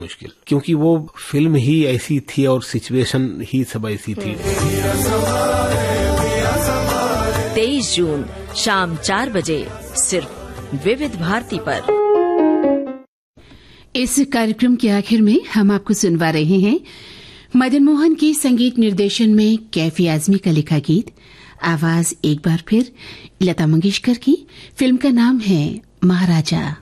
मुश्किल, क्योंकि वो फिल्म ही ऐसी थी और सिचुएशन ही सब ऐसी थी। 23 जून शाम 4 बजे सिर्फ विविध भारती पर। इस कार्यक्रम के आखिर में हम आपको सुनवा रहे हैं मदन मोहन के संगीत निर्देशन में कैफी आजमी का लिखा गीत। आवाज एक बार फिर लता मंगेशकर की। फिल्म का नाम है महाराजा।